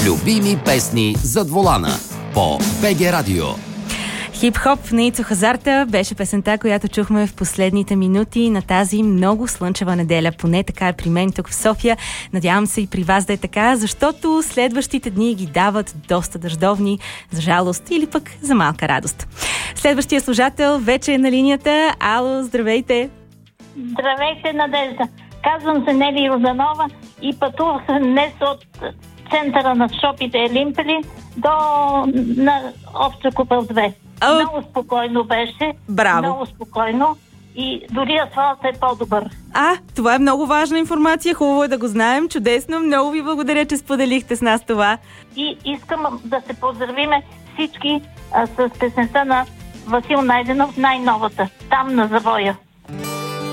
Любими песни зад волана по БГ Радио. Хип-хоп на Ицо Хазарта беше песента, която чухме в последните минути на тази много слънчева неделя. Поне така е при мен тук в София. Надявам се и при вас да е така, защото следващите дни ги дават доста дъждовни, за жалост или пък за малка радост. Следващия слушател вече е на линията. Ало, здравейте! Здравейте, Надежда! Казвам се Нели Розанова и пътувах днес от центъра на шопите Елимпели до на Овча купел 2. Много спокойно беше. Браво! Много спокойно и дори асфалтът е по-добър. Това е много важна информация. Хубаво е да го знаем. Чудесно. Много ви благодаря, че споделихте с нас това. И искам да се поздравиме всички с песента на Васил Найденов, най-новата. Там на завоя.